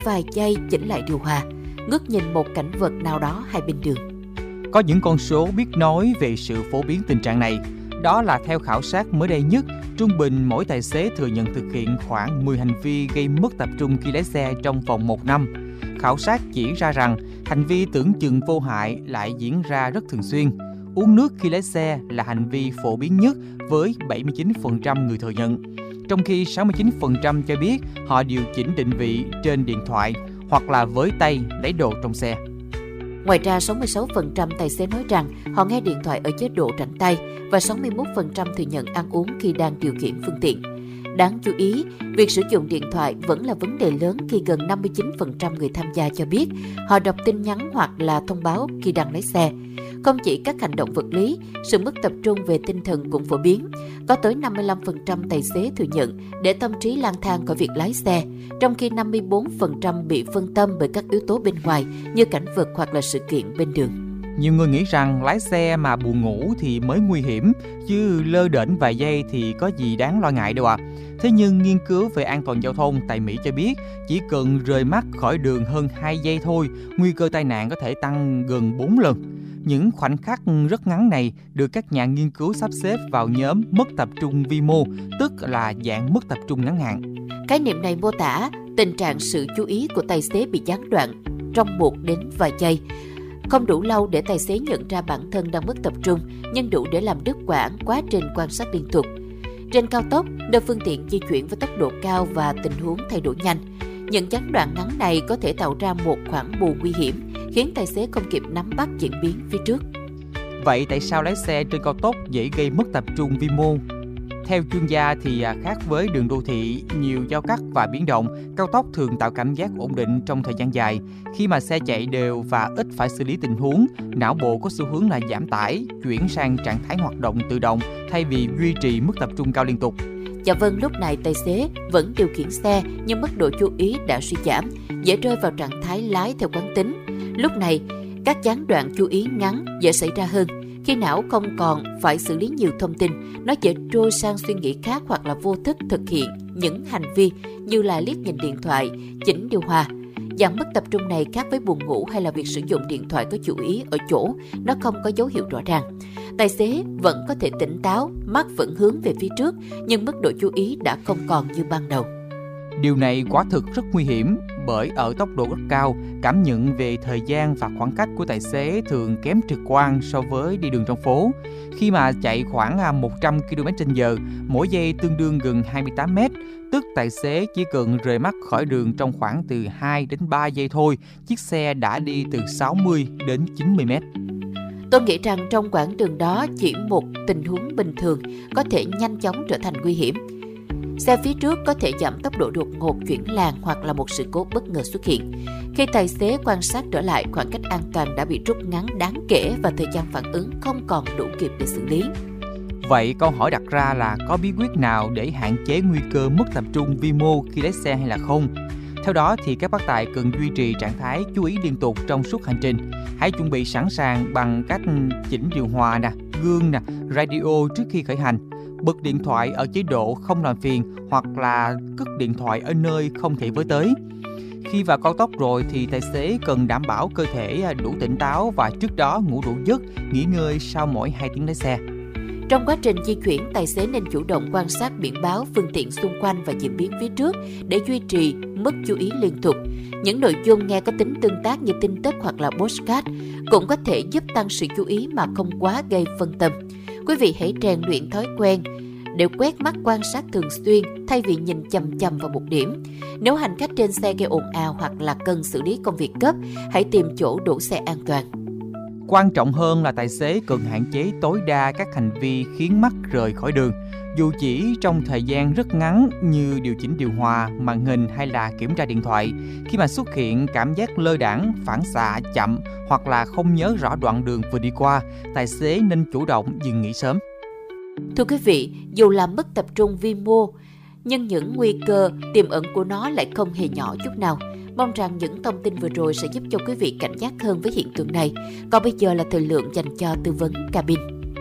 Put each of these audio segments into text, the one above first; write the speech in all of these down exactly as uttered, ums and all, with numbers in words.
vài giây chỉnh lại điều hòa, ngước nhìn một cảnh vật nào đó hai bên đường. Có những con số biết nói về sự phổ biến tình trạng này. Đó là theo khảo sát mới đây nhất, trung bình mỗi tài xế thừa nhận thực hiện khoảng mười hành vi gây mất tập trung khi lái xe trong vòng một năm. Khảo sát chỉ ra rằng hành vi tưởng chừng vô hại lại diễn ra rất thường xuyên. Uống nước khi lái xe là hành vi phổ biến nhất với bảy mươi chín phần trăm người thừa nhận, trong khi sáu mươi chín phần trăm cho biết họ điều chỉnh định vị trên điện thoại hoặc là với tay lấy đồ trong xe. Ngoài ra, sáu mươi sáu phần trăm tài xế nói rằng họ nghe điện thoại ở chế độ rảnh tay và sáu mươi mốt phần trăm thừa nhận ăn uống khi đang điều khiển phương tiện. Đáng chú ý, việc sử dụng điện thoại vẫn là vấn đề lớn khi gần năm mươi chín phần trăm người tham gia cho biết họ đọc tin nhắn hoặc là thông báo khi đang lái xe. Không chỉ các hành động vật lý, sự mất tập trung về tinh thần cũng phổ biến. Có tới năm mươi lăm phần trăm tài xế thừa nhận để tâm trí lang thang khỏi việc lái xe, trong khi năm mươi bốn phần trăm bị phân tâm bởi các yếu tố bên ngoài như cảnh vật hoặc là sự kiện bên đường. Nhiều người nghĩ rằng lái xe mà buồn ngủ thì mới nguy hiểm, chứ lơ đễnh vài giây thì có gì đáng lo ngại đâu ạ. À. Thế nhưng nghiên cứu về an toàn giao thông tại Mỹ cho biết chỉ cần rời mắt khỏi đường hơn hai giây thôi, nguy cơ tai nạn có thể tăng gần bốn lần. Những khoảnh khắc rất ngắn này được các nhà nghiên cứu sắp xếp vào nhóm mất tập trung vi mô, tức là dạng mất tập trung ngắn hạn. Khái niệm này mô tả tình trạng sự chú ý của tài xế bị gián đoạn trong một đến vài giây. Không đủ lâu để tài xế nhận ra bản thân đang mất tập trung, nhưng đủ để làm đứt quãng quá trình quan sát liên tục. Trên cao tốc, nơi phương tiện di chuyển với tốc độ cao và tình huống thay đổi nhanh, những gián đoạn ngắn này có thể tạo ra một khoảng mù nguy hiểm, khiến tài xế không kịp nắm bắt diễn biến phía trước. Vậy tại sao lái xe trên cao tốc dễ gây mất tập trung vi mô? Theo chuyên gia thì khác với đường đô thị, nhiều giao cắt và biến động, cao tốc thường tạo cảm giác ổn định trong thời gian dài. Khi mà xe chạy đều và ít phải xử lý tình huống, não bộ có xu hướng là giảm tải, chuyển sang trạng thái hoạt động tự động thay vì duy trì mức tập trung cao liên tục. Dạ vâng, lúc này tài xế vẫn điều khiển xe nhưng mức độ chú ý đã suy giảm, dễ rơi vào trạng thái lái theo quán tính. Lúc này, các gián đoạn chú ý ngắn dễ xảy ra hơn. Khi não không còn phải xử lý nhiều thông tin, nó dễ trôi sang suy nghĩ khác hoặc là vô thức thực hiện những hành vi như là liếc nhìn điện thoại, chỉnh điều hòa. Dạng mất tập trung này khác với buồn ngủ hay là việc sử dụng điện thoại có chú ý ở chỗ, nó không có dấu hiệu rõ ràng. Tài xế vẫn có thể tỉnh táo, mắt vẫn hướng về phía trước, nhưng mức độ chú ý đã không còn như ban đầu. Điều này quả thực rất nguy hiểm, bởi ở tốc độ rất cao, cảm nhận về thời gian và khoảng cách của tài xế thường kém trực quan so với đi đường trong phố. Khi mà chạy khoảng một trăm ki lô mét trên giờ, mỗi giây tương đương gần hai mươi tám mét, tức tài xế chỉ cần rời mắt khỏi đường trong khoảng từ hai đến ba giây thôi, chiếc xe đã đi từ sáu mươi đến chín mươi mét. Tôi nghĩ rằng trong quãng đường đó chỉ một tình huống bình thường có thể nhanh chóng trở thành nguy hiểm. Xe phía trước có thể giảm tốc độ đột ngột chuyển làn hoặc là một sự cố bất ngờ xuất hiện. Khi tài xế quan sát trở lại, khoảng cách an toàn đã bị rút ngắn đáng kể và thời gian phản ứng không còn đủ kịp để xử lý. Vậy câu hỏi đặt ra là có bí quyết nào để hạn chế nguy cơ mất tập trung vi mô khi lái xe hay là không? Theo đó thì các bác tài cần duy trì trạng thái chú ý liên tục trong suốt hành trình. Hãy chuẩn bị sẵn sàng bằng cách chỉnh điều hòa nè, gương nè, radio trước khi khởi hành. Bật điện thoại ở chế độ không làm phiền hoặc là cất điện thoại ở nơi không thể với tới. Khi vào cao tốc rồi thì tài xế cần đảm bảo cơ thể đủ tỉnh táo và trước đó ngủ đủ giấc, nghỉ ngơi sau mỗi hai tiếng lái xe. Trong quá trình di chuyển, tài xế nên chủ động quan sát biển báo, phương tiện xung quanh và diễn biến phía trước để duy trì mức chú ý liên tục. Những nội dung nghe có tính tương tác như tin tức hoặc là podcast cũng có thể giúp tăng sự chú ý mà không quá gây phân tâm. Quý vị hãy rèn luyện thói quen để quét mắt quan sát thường xuyên thay vì nhìn chằm chằm vào một điểm. Nếu hành khách trên xe gây ồn ào hoặc là cần xử lý công việc gấp, hãy tìm chỗ đỗ xe an toàn. Quan trọng hơn là tài xế cần hạn chế tối đa các hành vi khiến mắt rời khỏi đường, dù chỉ trong thời gian rất ngắn như điều chỉnh điều hòa, màn hình hay là kiểm tra điện thoại. Khi mà xuất hiện cảm giác lơ đãng, phản xạ chậm hoặc là không nhớ rõ đoạn đường vừa đi qua, tài xế nên chủ động dừng nghỉ sớm. Thưa quý vị, dù là mất tập trung vi mô, nhưng những nguy cơ tiềm ẩn của nó lại không hề nhỏ chút nào. Mong rằng những thông tin vừa rồi sẽ giúp cho quý vị cảnh giác hơn với hiện tượng này. Còn bây giờ là thời lượng dành cho tư vấn cabin.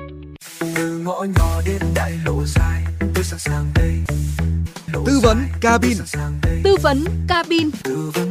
Từ ngõ nhỏ đến đại lộ dài, tôi sẵn sàng đây. Tư vấn cabin. Tư vấn cabin. Tư vấn